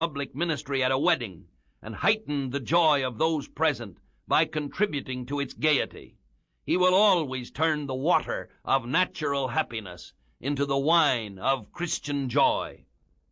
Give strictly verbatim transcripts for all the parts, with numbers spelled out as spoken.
public ministry at a wedding and heighten the joy of those present by contributing to its gaiety. He will always turn the water of natural happiness into the wine of Christian joy.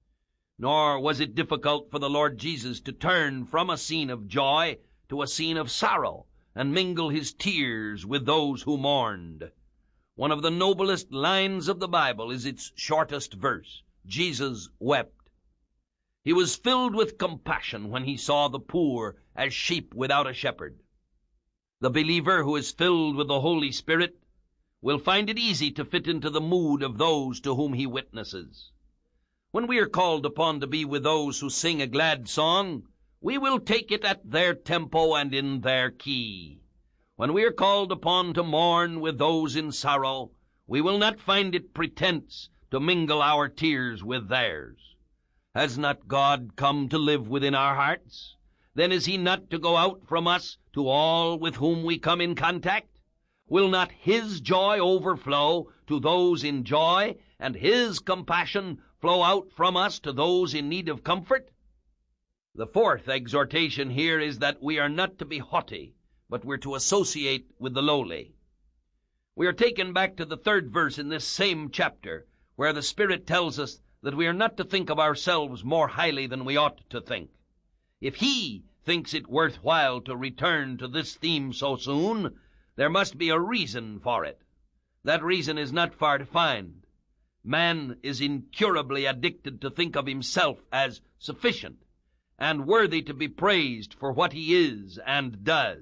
Nor was it difficult for the Lord Jesus to turn from a scene of joy to a scene of sorrow and mingle his tears with those who mourned. One of the noblest lines of the Bible is its shortest verse. Jesus wept. He was filled with compassion when he saw the poor as sheep without a shepherd. The believer who is filled with the Holy Spirit will find it easy to fit into the mood of those to whom he witnesses. When we are called upon to be with those who sing a glad song, we will take it at their tempo and in their key. When we are called upon to mourn with those in sorrow, we will not find it pretense to mingle our tears with theirs. Has not God come to live within our hearts? Then is he not to go out from us to all with whom we come in contact? Will not his joy overflow to those in joy, and his compassion flow out from us to those in need of comfort? The fourth exhortation here is that we are not to be haughty, but we're to associate with the lowly. We are taken back to the third verse in this same chapter, where the Spirit tells us that we are not to think of ourselves more highly than we ought to think. If he thinks it worthwhile to return to this theme so soon, there must be a reason for it. That reason is not far to find. Man is incurably addicted to think of himself as sufficient and worthy to be praised for what he is and does.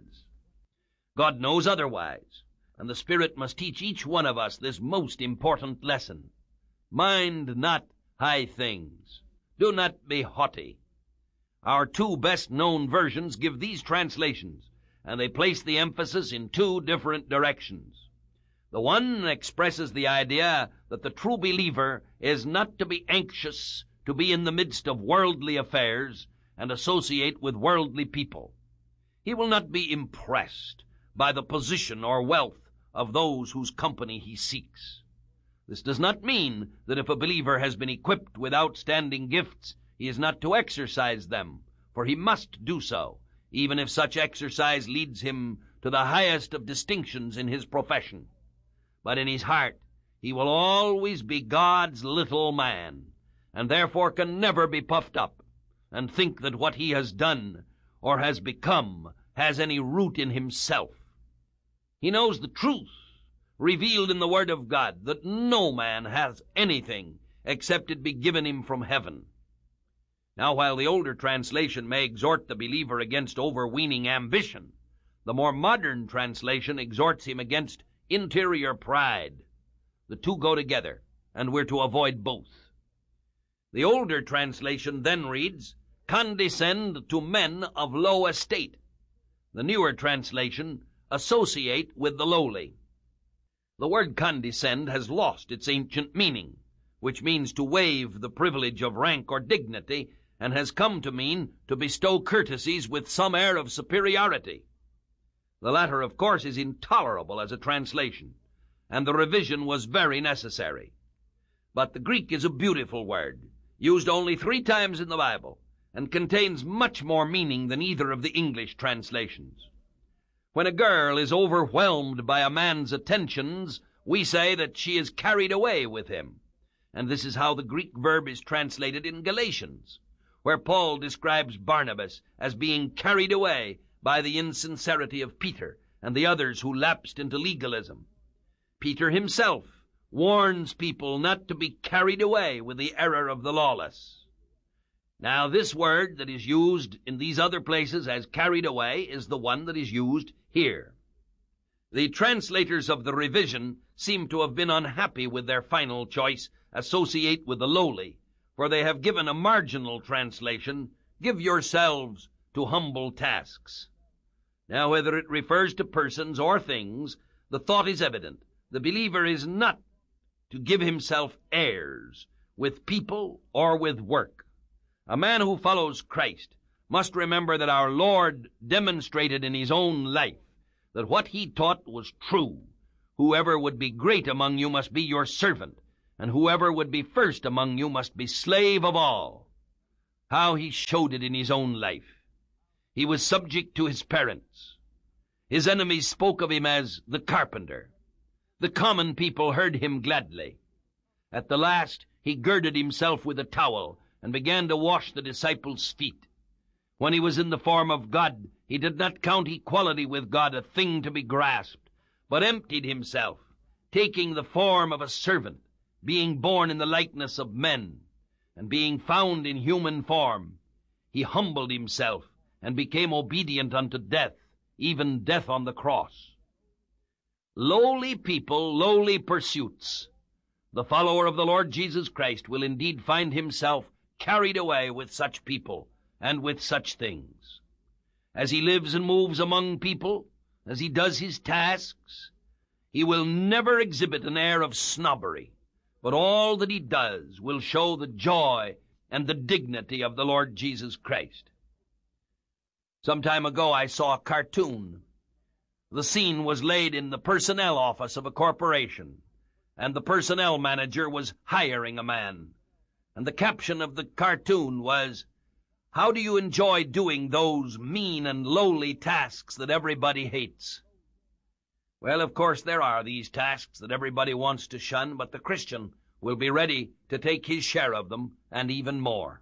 God knows otherwise, and the Spirit must teach each one of us this most important lesson. Mind not high things. Do not be haughty. Our two best-known versions give these translations, and they place the emphasis in two different directions. The one expresses the idea that the true believer is not to be anxious to be in the midst of worldly affairs and associate with worldly people. He will not be impressed by the position or wealth of those whose company he seeks. This does not mean that if a believer has been equipped with outstanding gifts, he is not to exercise them, for he must do so, even if such exercise leads him to the highest of distinctions in his profession. But in his heart, he will always be God's little man, and therefore can never be puffed up and think that what he has done or has become has any root in himself. He knows the truth revealed in the Word of God, that no man has anything except it be given him from heaven. Now, while the older translation may exhort the believer against overweening ambition, the more modern translation exhorts him against interior pride. The two go together, and we're to avoid both. The older translation then reads, condescend to men of low estate. The newer translation, associate with the lowly. The word condescend has lost its ancient meaning, which means to waive the privilege of rank or dignity, and has come to mean to bestow courtesies with some air of superiority. The latter, of course, is intolerable as a translation, and the revision was very necessary. But the Greek is a beautiful word, used only three times in the Bible, and contains much more meaning than either of the English translations. When a girl is overwhelmed by a man's attentions, we say that she is carried away with him. And this is how the Greek verb is translated in Galatians, where Paul describes Barnabas as being carried away by the insincerity of Peter and the others who lapsed into legalism. Peter himself warns people not to be carried away with the error of the lawless. Now, this word that is used in these other places as carried away is the one that is used here. The translators of the revision seem to have been unhappy with their final choice, associate with the lowly, for they have given a marginal translation, give yourselves to humble tasks. Now, whether it refers to persons or things, the thought is evident. The believer is not to give himself airs with people or with work. A man who follows Christ must remember that our Lord demonstrated in his own life that what he taught was true. Whoever would be great among you must be your servant, and whoever would be first among you must be slave of all. how he showed it in his own life. He was subject to his parents. His enemies spoke of him as the carpenter. The common people heard him gladly. At the last, he girded himself with a towel and began to wash the disciples' feet. When he was in the form of God, he did not count equality with God a thing to be grasped, but emptied himself, taking the form of a servant, being born in the likeness of men, and being found in human form, he humbled himself and became obedient unto death, even death on the cross. Lowly people, lowly pursuits. The follower of the Lord Jesus Christ will indeed find himself carried away with such people and with such things. As he lives and moves among people, as he does his tasks, he will never exhibit an air of snobbery, but all that he does will show the joy and the dignity of the Lord Jesus Christ. Some time ago I saw a cartoon. The scene was laid in the personnel office of a corporation, and the personnel manager was hiring a man. And the caption of the cartoon was, "How do you enjoy doing those mean and lowly tasks that everybody hates?" Well, of course, there are these tasks that everybody wants to shun, but the Christian will be ready to take his share of them, and even more.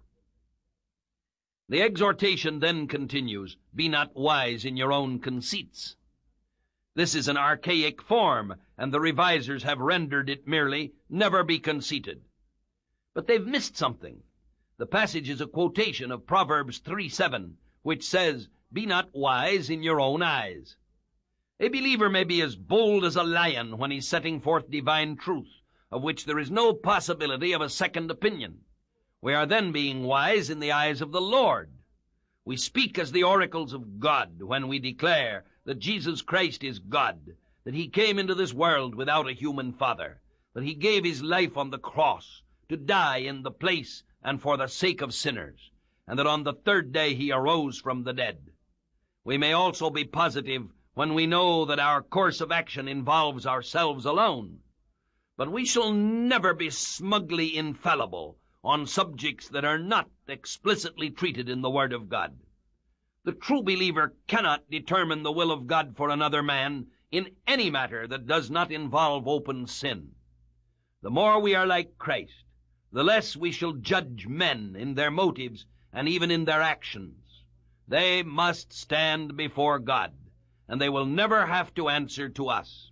The exhortation then continues, "Be not wise in your own conceits." This is an archaic form, and the revisers have rendered it merely, "Never be conceited." But they've missed something. The passage is a quotation of Proverbs three seven, which says, "Be not wise in your own eyes." A believer may be as bold as a lion when he's setting forth divine truth, of which there is no possibility of a second opinion. We are then being wise in the eyes of the Lord. We speak as the oracles of God when we declare that Jesus Christ is God, that he came into this world without a human father, that he gave his life on the cross to die in the place and for the sake of sinners, and that on the third day he arose from the dead. We may also be positive when we know that our course of action involves ourselves alone. But we shall never be smugly infallible on subjects that are not explicitly treated in the Word of God. The true believer cannot determine the will of God for another man in any matter that does not involve open sin. The more we are like Christ, the less we shall judge men in their motives and even in their actions. They must stand before God, and they will never have to answer to us.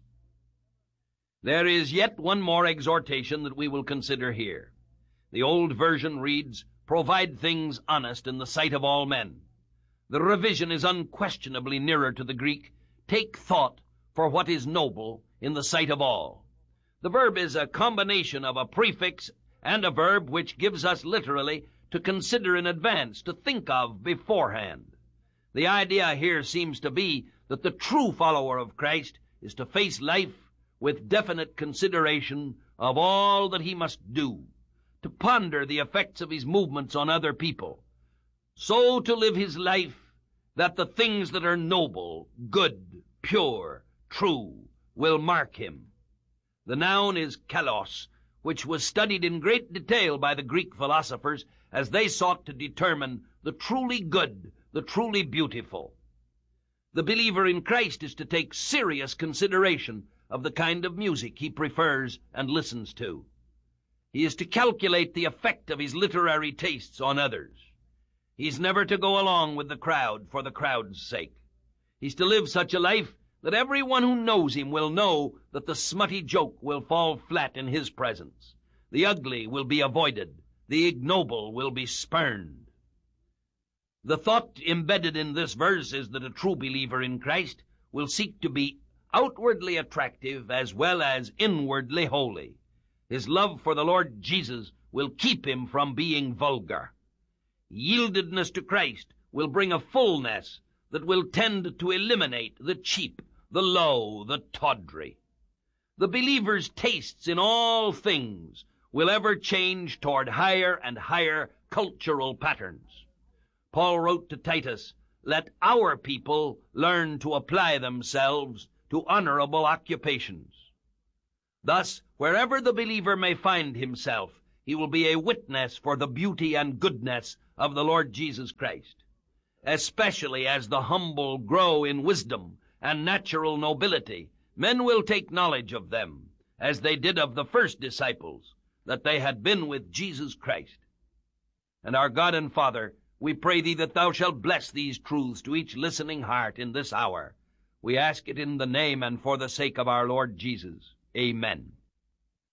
There is yet one more exhortation that we will consider here. The old version reads, "Provide things honest in the sight of all men." The revision is unquestionably nearer to the Greek, "Take thought for what is noble in the sight of all." The verb is a combination of a prefix and a verb which gives us literally to consider in advance, to think of beforehand. The idea here seems to be that the true follower of Christ is to face life with definite consideration of all that he must do, to ponder the effects of his movements on other people, so to live his life that the things that are noble, good, pure, true will mark him. The noun is kalos, which was studied in great detail by the Greek philosophers as they sought to determine the truly good, the truly beautiful. The believer in Christ is to take serious consideration of the kind of music he prefers and listens to. He is to calculate the effect of his literary tastes on others. He's never to go along with the crowd for the crowd's sake. He's to live such a life that everyone who knows him will know that the smutty joke will fall flat in his presence. The ugly will be avoided. The ignoble will be spurned. The thought embedded in this verse is that a true believer in Christ will seek to be outwardly attractive as well as inwardly holy. His love for the Lord Jesus will keep him from being vulgar. Yieldedness to Christ will bring a fullness that will tend to eliminate the cheap, the low, the tawdry. The believer's tastes in all things will ever change toward higher and higher cultural patterns. Paul wrote to Titus, "Let our people learn to apply themselves to honorable occupations." Thus, wherever the believer may find himself, he will be a witness for the beauty and goodness of the Lord Jesus Christ. Especially as the humble grow in wisdom and natural nobility, men will take knowledge of them, as they did of the first disciples, that they had been with Jesus Christ. And our God and Father, we pray thee that thou shalt bless these truths to each listening heart in this hour. We ask it in the name and for the sake of our Lord Jesus. Amen.